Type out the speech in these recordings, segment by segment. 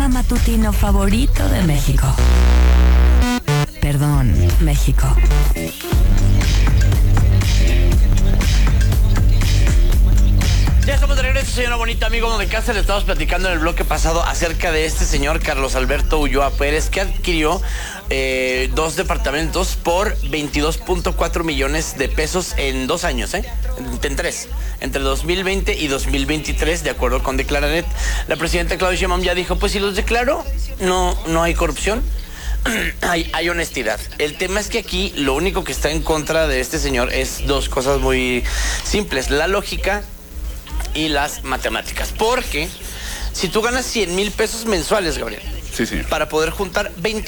programa matutino favorito de México. Perdón, México. Ya estamos de regreso, señora bonita, amigo de casa. Le estamos platicando en el bloque pasado acerca de este señor Carlos Alberto Ulloa Pérez, que adquirió 2 departamentos por 22.4 millones de pesos en 2 años, en 3, entre 2020 y 2023, de acuerdo con Declaranet. La presidenta Claudia Sheinbaum ya dijo, pues si los declaro, no hay corrupción. Hay honestidad. El tema es que aquí lo único que está en contra de este señor es 2 cosas muy simples: la lógica y las matemáticas. Porque si tú ganas 100,000 pesos mensuales, Gabriel, sí, para poder juntar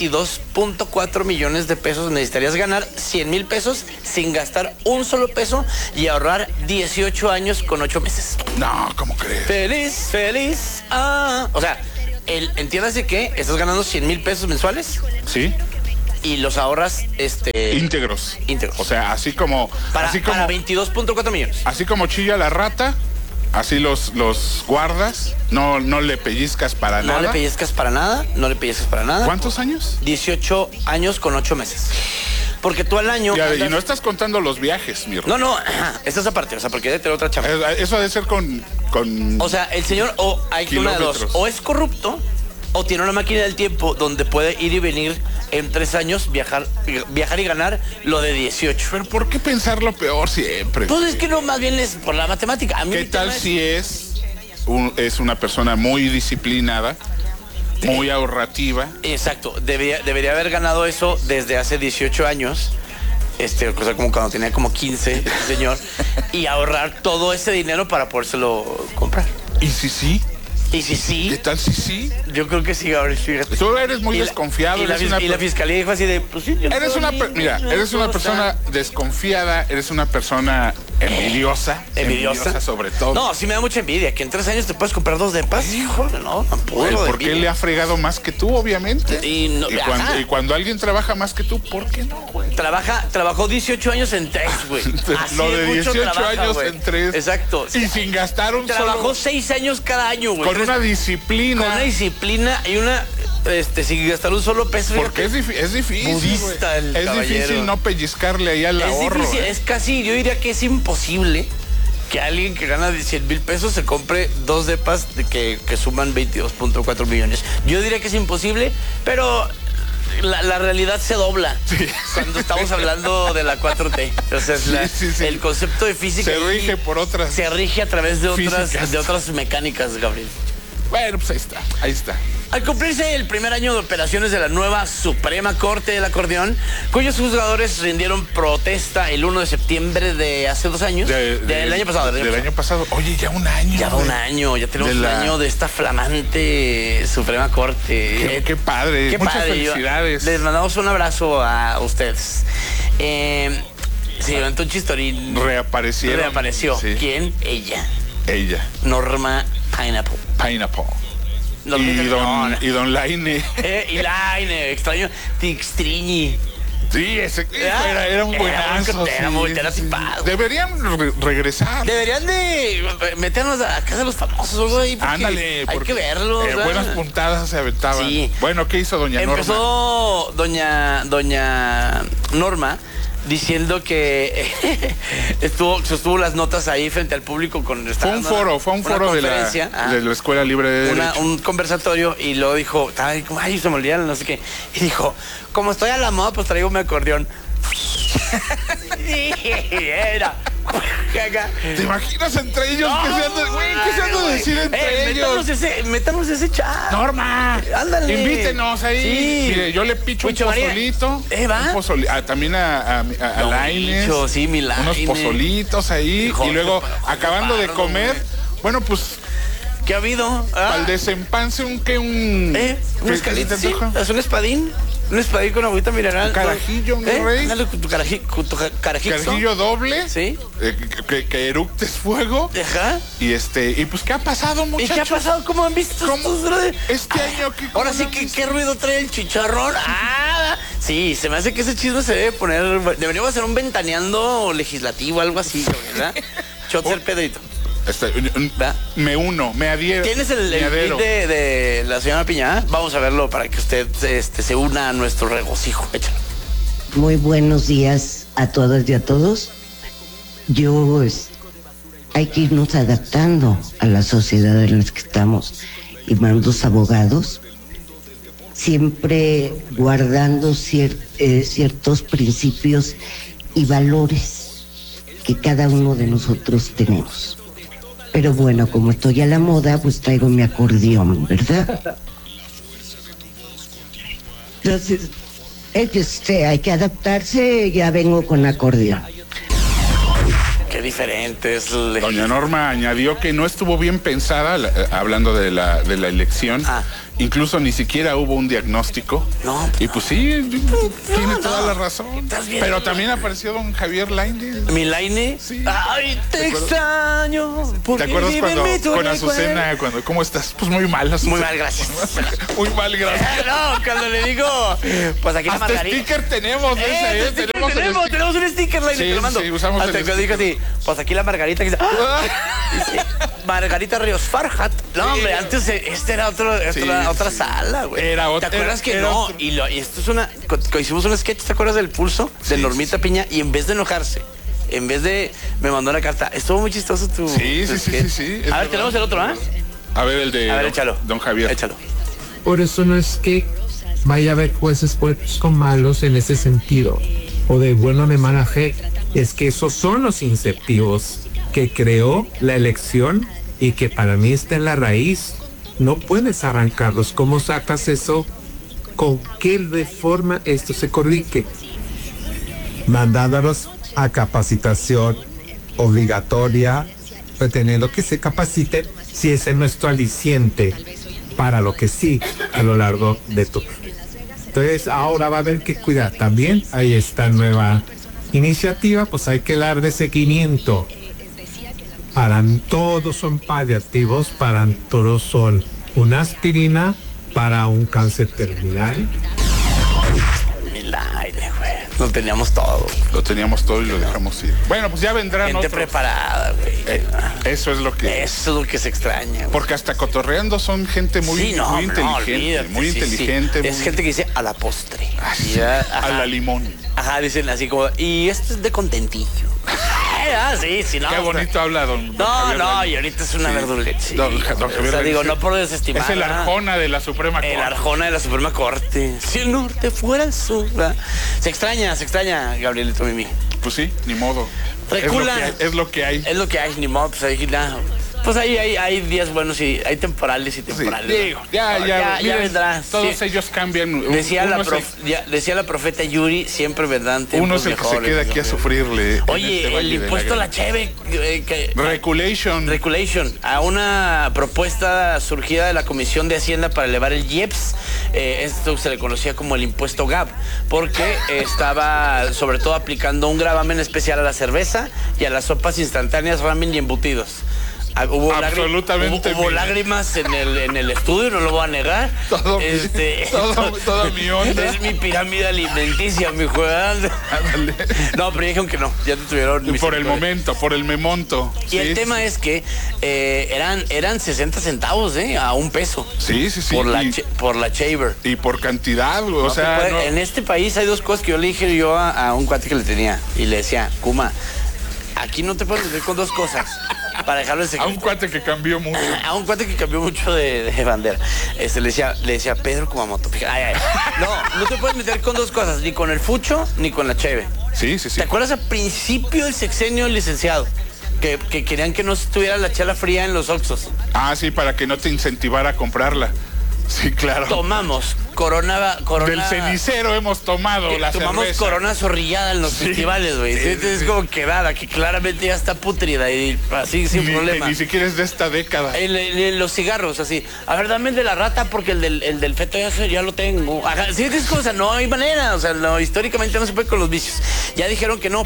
22.4 millones de pesos, necesitarías ganar 100,000 pesos sin gastar un solo peso y ahorrar 18 años con 8 meses. No, ¿cómo crees? Feliz. O sea, entiéndase que estás ganando 100,000 pesos mensuales. Sí. Y los ahorras íntegros. Íntegros. O sea, así como para 22.4 millones. Así como chilla la rata, así los guardas, no le pellizcas para nada. No le pellizcas para nada. ¿Cuántos años? 18 años con 8 meses. Porque tú al año... Y no estás contando los viajes, mi hermano. No, esta es aparte, o sea, porque debe tener otra chamba. Eso ha de ser con... O sea, el señor, o hay que una de dos, o es corrupto, o tiene una máquina del tiempo donde puede ir y venir en 3 años, viajar y ganar lo de 18. Pero ¿por qué pensar lo peor siempre? Pues es que no, más bien es por la matemática. ¿Qué tal si es una persona muy disciplinada, muy ahorrativa? Exacto, debería haber ganado eso desde hace 18 años, cosa como cuando tenía como 15, señor, y ahorrar todo ese dinero para podérselo comprar. ¿Y si sí? ¿Y si sí? ¿Qué tal si sí? Yo creo que sí, Gabriel, fíjate. Tú eres muy desconfiado. Y la fiscalía dijo así de, pues sí, eres una persona desconfiada, eres una persona envidiosa sobre todo. No, sí me da mucha envidia, que en 3 años te puedes comprar 2 depas. Híjole, no puedo. ¿Por qué le ha fregado más que tú, obviamente? Y cuando alguien trabaja más que tú, ¿por qué no, güey? Trabajó 18 años en 3, güey. Lo de 18 años en 3. Exacto. Y sin gastar un solo... Trabajó 6 años cada año, güey. Con una disciplina. Con una disciplina y una... sin gastar un solo peso. Porque es difícil. Budista el es caballero. Difícil no pellizcarle ahí al ahorro. Es difícil, es casi, yo diría que es imposible que alguien que gana 100,000 pesos se compre 2 depas que suman 22.4 millones. Yo diría que es imposible, pero la realidad se dobla cuando estamos hablando de la 4T. O sea, el concepto de física se rige por otras. Se rige a través de otras mecánicas, Gabriel. Bueno, pues ahí está. Al cumplirse el primer año de operaciones de la nueva Suprema Corte del Acordeón, cuyos juzgadores rindieron protesta el 1 de septiembre de hace 2 años, del año pasado. Del año pasado. Oye, ya un año. Ya va un año, ya tenemos un año de esta flamante Suprema Corte. Qué padre, qué muchas padre. felicidades. Les mandamos un abrazo a ustedes. Sí, Anton Chistorín reapareció. Sí. ¿Quién? Ella. Norma Pineapple. Y don Laine. Y Laine, extraño. Tixtriñi. Sí, ese era un buenazo. Era tipado. Deberían regresar. Deberían de meternos a casa de los famosos o algo ahí. Ándale. Hay que verlo. Buenas puntadas se aventaban. Sí. Bueno, ¿qué hizo doña Norma? Empezó doña Norma diciendo que sostuvo las notas ahí frente al público con... Fue un foro de la Escuela Libre de Derecho. Un conversatorio, y luego dijo, ay, se me olvidaron, no sé qué. Y dijo, como estoy a la moda, pues traigo mi acordeón. Sí, era. ¿Te imaginas entre ellos? ¿Qué se han de decir entre ellos? Métanos ese chat. Norma, ándale. Invítenos ahí. Sí. Mire, yo le picho Pucho un pozolito. También a Laines. Sí, mi Laines. Unos pozolitos ahí. Y luego, acabando de comer, bueno, pues... ¿Qué ha habido? Al desempance, un escalita, sí. ¿Es un espadín? Un espadín con agüita mineral. Un carajillo, mi rey. Dale con tu carajillo doble. Sí. Que eructes fuego. Ajá. Y pues, ¿qué ha pasado, muchachos? ¿Y qué ha pasado? ¿Cómo han visto este año? Ahora sí que ¿qué ruido trae el chicharrón? Sí, se me hace que ese chisme se debe poner... Deberíamos hacer un ventaneando legislativo, algo así, ¿verdad? Chotzer Pedrito. Me uno, me adhiero. ¿Tienes el link de la señora Piña? Vamos a verlo para que usted se una a nuestro regocijo. Échalo. Muy buenos días a todas y a todos. Hay que irnos adaptando a la sociedad en la que estamos, y más los abogados, siempre guardando ciertos principios y valores que cada uno de nosotros tenemos. Pero bueno, como estoy a la moda, pues traigo mi acordeón, ¿verdad? Entonces, hay que adaptarse, ya vengo con acordeón. Qué diferente es. Doña Norma añadió que no estuvo bien pensada, hablando de la elección. Incluso ni siquiera hubo un diagnóstico. No. Y pues sí, tiene toda la razón. Pero también apareció don Javier Laine. ¿Mi Laine? Sí. Ay, te extraño. ¿Te acuerdas cuando con Azucena, ¿cómo estás? Pues muy mal, Azucena. Muy mal, gracias. Muy mal, gracias. No, cuando le digo, pues aquí la margarita. Sticker tenemos ese, tenemos un sticker, Laine, te lo mando. Sí, usamos hasta cuando dijo así, pues aquí la margarita. Que dice, Margarita Ríos Farhat. No, hombre, antes era otra sala, güey. Era otra. ¿Te acuerdas que no? Y esto es hicimos un sketch, ¿te acuerdas del pulso? De Normita Piña, y en vez de enojarse, me mandó una carta. Estuvo muy chistoso tu sketch. Sí. A ver, tenemos el otro, ¿ah? A ver, el de échalo. Don Javier. Échalo. Por eso no es que vaya a haber jueces buenos con malos en ese sentido, o de bueno o de mala fe. Es que esos son los incentivos que creó la elección y que para mí está en la raíz. No puedes arrancarlos. ¿Cómo sacas eso? ¿Con qué reforma esto se corrige? Mandándolos a capacitación obligatoria, pretendiendo que se capaciten, si ese es nuestro aliciente para lo que sí a lo largo de todo. Entonces ahora va a haber que cuidar. También hay esta nueva iniciativa, pues hay que darle seguimiento. Para todos son paliativos, para todos son una aspirina para un cáncer terminal. Milagre, güey. Lo teníamos todo. Lo teníamos todo y lo dejamos ir. Bueno, pues ya vendrán gente otros. Preparada, güey. Eso es lo que se extraña, güey. Porque hasta cotorreando son gente muy inteligente. Muy inteligente. Es gente que dice a la postre. A la limón. Ajá, dicen así como, y esto es de contentillo. Sí, no. Qué bonito habla don Javier. No, y ahorita es una verdura. Don Javier. O sea, digo, no por desestimar. Es el Arjona de la Suprema Corte. El Arjona de la Suprema Corte. Si el norte fuera el sur. Se extraña, Gabrielito Mimi. Pues sí, ni modo. Recula. Es lo que hay. Es lo que hay, ni modo. Pues ahí nada. Pues ahí hay días buenos y hay temporales y temporales. Sí, digo, ya vendrá. Todos ellos cambian. Decía la profeta Yuri, siempre vendrán tiempos uno es el que se queda aquí a sufrirle. Oye, el impuesto a la cheve. Reculation. A una propuesta surgida de la Comisión de Hacienda para elevar el IEPS. Esto se le conocía como el impuesto GAB, porque estaba sobre todo aplicando un gravamen especial a la cerveza y a las sopas instantáneas, ramen y embutidos. Hubo lágrimas en el estudio, no lo voy a negar. Toda mi onda. Es mi pirámide alimenticia, mi jugador. No, pero dijeron que no, ya te tuvieron. Por el monto. Y el tema es que eran 60 centavos, a $1. Sí. Por la Shaver. Y por cantidad, o sea. En este país hay dos cosas que yo le dije a un cuate que le tenía. Y le decía, Kuma, aquí no te puedes meter con dos cosas. Para dejarlo en secreto. A un cuate que cambió mucho. De bandera. Le decía Pedro Kumamoto. No te puedes meter con dos cosas, ni con el fucho, ni con la cheve. Sí. ¿Te acuerdas al principio del sexenio licenciado? Que querían que no estuviera la chela fría en los Oxxos. Sí, para que no te incentivara a comprarla. Sí, claro. Tomamos Corona. Del cenicero hemos tomado la tomamos cerveza. Corona zorrillada en los festivales, güey. Es como quedada, que claramente ya está pútrida y así sin problema. Ni siquiera es de esta década. Los cigarros, así. A ver, dame el de la rata porque el del feto ya lo tengo. Ajá, sí, es cosa, no hay manera. O sea, históricamente no se puede con los vicios. Ya dijeron que no,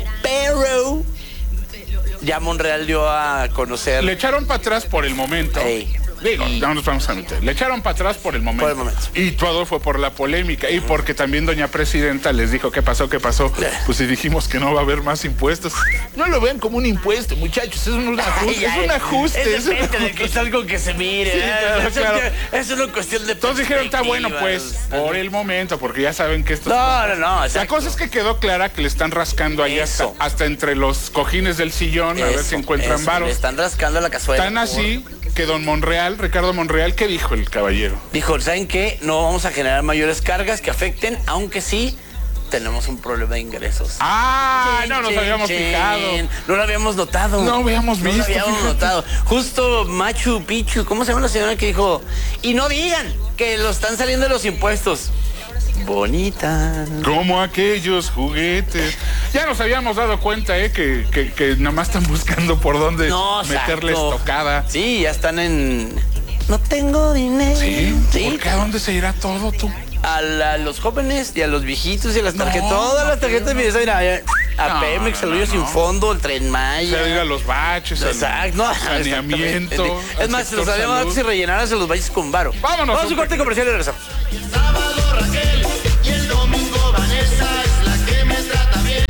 pero ya Monreal dio a conocer. Le echaron para atrás por el momento. Digo, no nos vamos a meter. Le echaron para atrás por el momento. Por el momento. Y todo fue por la polémica. Y porque también doña presidenta les dijo, ¿qué pasó? Pues si dijimos que no va a haber más impuestos. No lo ven como un impuesto, muchachos. Es un ajuste. Es un ajuste. Es depende de que es algo que se mire. Sí, claro. Es una cuestión de Todos dijeron, está bueno, pues, por el momento, porque ya saben que esto... No. La cosa es que quedó clara que le están rascando ahí hasta entre los cojines del sillón, a ver si encuentran varos. Le están rascando la cazuela. Tan así que don Ricardo Monreal, ¿qué dijo el caballero? Dijo, ¿saben qué? No vamos a generar mayores cargas que afecten, aunque sí tenemos un problema de ingresos. No nos habíamos fijado. No lo habíamos notado. No habíamos visto. No lo habíamos notado. Justo Machu Picchu, ¿cómo se llama la señora que dijo? Y no digan que lo están saliendo los impuestos. Bonita. Como aquellos juguetes. Ya nos habíamos dado cuenta, que nada más están buscando por dónde meterles tocada. Sí, ya están en... No tengo dinero. Sí. ¿Por qué? ¿A dónde se irá todo tú? A los jóvenes y a los viejitos y a las tarjetas. Todas las tarjetas, mira, a Pemex, Salud Sin Fondo, el Tren Maya. Se diga los baches, saneamiento. Es más, se los habíamos dado si rellenaras los valles con varo. Vámonos. Vamos a un corte comercial y regresamos. El sábado Raquel y el domingo Vanessa es la que me trata bien.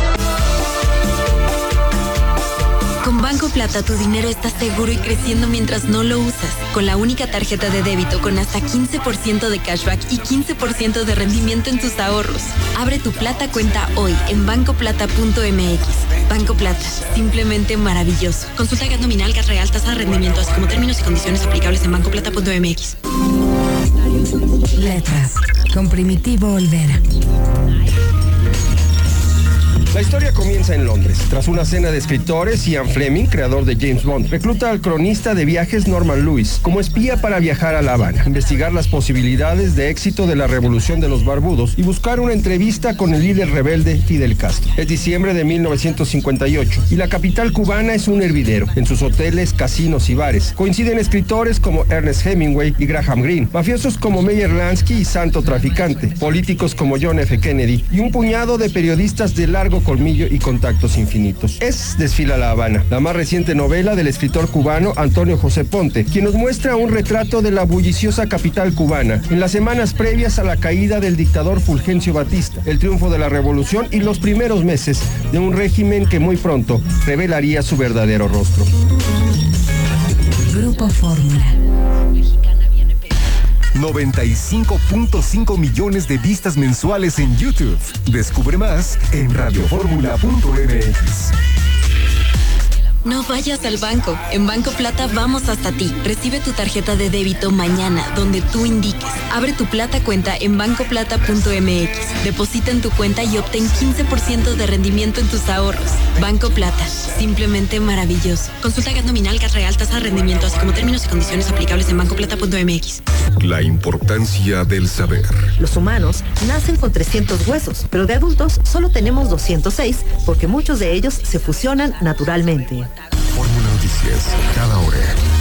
Con Banco Plata tu dinero está seguro y creciendo mientras no lo usas. Con la única tarjeta de débito con hasta 15% de cashback y 15% de rendimiento en tus ahorros. Abre tu Plata cuenta hoy en bancoplata.mx. Banco Plata, simplemente maravilloso. Consulta gas nominal, gas real, tasa de rendimiento, así como términos y condiciones aplicables en bancoplata.mx. Letras, con Primitivo Olvera. La historia comienza en Londres. Tras una cena de escritores, Ian Fleming, creador de James Bond, recluta al cronista de viajes Norman Lewis como espía para viajar a La Habana, investigar las posibilidades de éxito de la revolución de los barbudos y buscar una entrevista con el líder rebelde Fidel Castro. Es diciembre de 1958 y la capital cubana es un hervidero. En sus hoteles, casinos y bares coinciden escritores como Ernest Hemingway y Graham Greene, mafiosos como Meyer Lansky y Santo Traficante, políticos como John F. Kennedy y un puñado de periodistas de largo colmillo y contactos infinitos. Desfila La Habana, la más reciente novela del escritor cubano Antonio José Ponte, quien nos muestra un retrato de la bulliciosa capital cubana en las semanas previas a la caída del dictador Fulgencio Batista, el triunfo de la revolución y los primeros meses de un régimen que muy pronto revelaría su verdadero rostro. Grupo Fórmula. 95.5 millones de vistas mensuales en YouTube. Descubre más en radioformula.mx. No vayas al banco. En Banco Plata vamos hasta ti. Recibe tu tarjeta de débito mañana, donde tú indiques. Abre tu Plata cuenta en bancoplata.mx. Deposita en tu cuenta y obtén 15% de rendimiento en tus ahorros. Banco Plata, simplemente maravilloso. Consulta gas nominal, gas real, tasa de rendimiento, así como términos y condiciones aplicables en bancoplata.mx. La importancia del saber. Los humanos nacen con 300 huesos, pero de adultos solo tenemos 206 porque muchos de ellos se fusionan naturalmente. Fórmula Noticias, cada hora.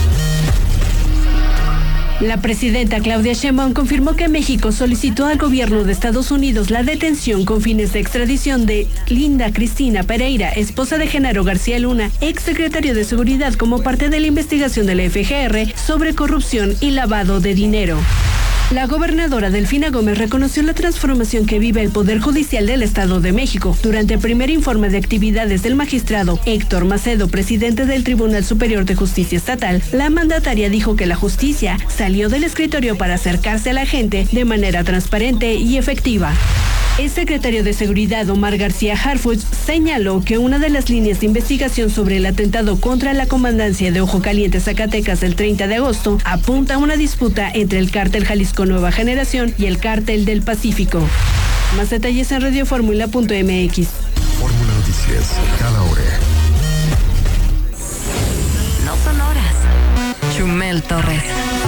La presidenta Claudia Sheinbaum confirmó que México solicitó al gobierno de Estados Unidos la detención con fines de extradición de Linda Cristina Pereira, esposa de Genaro García Luna, exsecretario de Seguridad, como parte de la investigación de la FGR sobre corrupción y lavado de dinero. La gobernadora Delfina Gómez reconoció la transformación que vive el Poder Judicial del Estado de México. Durante el primer informe de actividades del magistrado Héctor Macedo, presidente del Tribunal Superior de Justicia Estatal, la mandataria dijo que la justicia salió del escritorio para acercarse a la gente de manera transparente y efectiva. El secretario de Seguridad, Omar García Harfuch, señaló que una de las líneas de investigación sobre el atentado contra la comandancia de Ojo Caliente, Zacatecas, el 30 de agosto, apunta a una disputa entre el cártel Jalisco Nueva Generación y el cártel del Pacífico. Más detalles en radioformula.mx. Fórmula Noticias, cada hora. No son horas. Chumel Torres.